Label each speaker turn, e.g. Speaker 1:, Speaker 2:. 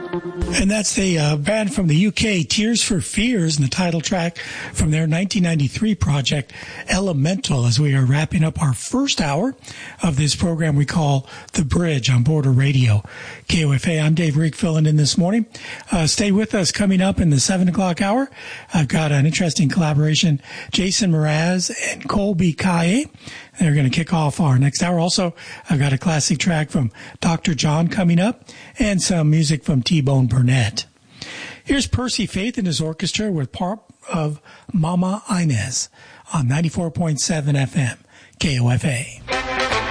Speaker 1: And that's the band from the UK, Tears for Fears, and the title track from their 1993 project, Elemental, as we are wrapping up our first hour of this program we call The Bridge on Border Radio. KOFA, I'm Dave Reek filling in this morning. Stay with us. Coming up in the 7 o'clock hour, I've got an interesting collaboration, Jason Mraz and Colby Kaye. They're going to kick off our next hour. Also, I've got a classic track from Dr. John coming up and some music from T-Bone Burnett. Here's Percy Faith and his orchestra with part of Mama Inez on 94.7 FM, KOFA.